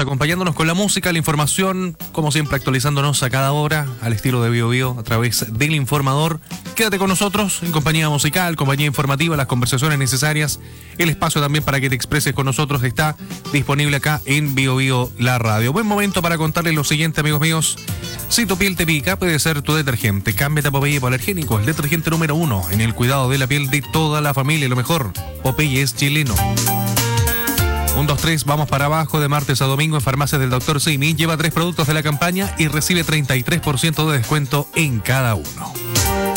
acompañándonos con la música, la información, como siempre actualizándonos a cada hora, al estilo de Bio Bio, a través del informador. Quédate con nosotros en compañía musical, compañía informativa, las conversaciones necesarias. El espacio también para que te expreses con nosotros está disponible acá en Bio Bio, la radio. Buen momento para contarles lo siguiente, amigos míos. Si tu piel te pica, puede ser tu detergente. Cámbiate a Popeye Hipoalergénico, el detergente número 1 en el cuidado de la piel de toda la familia. Lo mejor, Popeye es chileno. 1, 2, 3, vamos para abajo de martes a domingo en farmacias del Dr. Simi. Lleva 3 productos de la campaña y recibe 33% de descuento en cada uno.